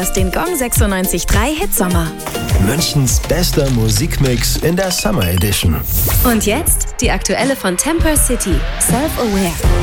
hörst den Gong 96.3 Hitsommer. Münchens bester Musikmix in der Summer Edition. Und jetzt die aktuelle von Temper City, Self-Aware.